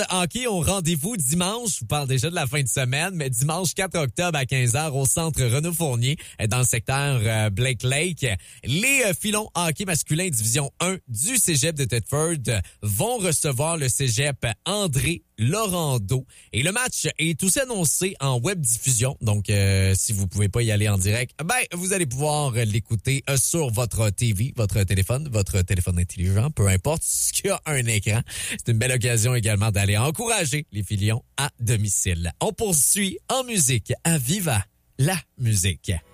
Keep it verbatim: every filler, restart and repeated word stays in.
Hockey ont rendez-vous dimanche. Je vous parle déjà de la fin de semaine, mais dimanche quatre octobre à quinze heures au centre Renaud Fournier dans le secteur euh, Blake Lake. Les euh, filons hockey masculin division un du cégep de Thetford vont recevoir le cégep André Laurando. Et le match est aussi annoncé en web diffusion. Donc, euh, si vous pouvez pas y aller en direct, ben, vous allez pouvoir l'écouter euh, sur votre T V, votre téléphone, votre téléphone intelligent, peu importe ce qui a un écran. C'est une belle occasion également d'aller encourager les Filions à domicile. On poursuit en musique à Viva la musique.